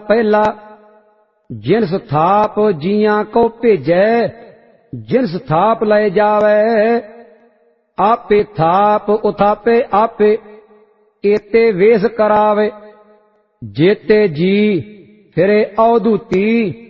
ਪਹਿਲਾ। ਜਿਨਸ ਥਾਪ ਜੀਆਂ ਕੋ ਭੇਜੈ, ਜਿਨਸ ਥਾਪ ਲਏ ਜਾਵੈ। ਆਪੇ ਥਾਪ ਉਥਾਪੇ ਆਪੇ, ਏਤੇ ਵੇਸ ਕਰਾਵੇ। ਜੇਤੇ ਜੀ ਫਿਰੇ ਅਵਧੂਤੀ,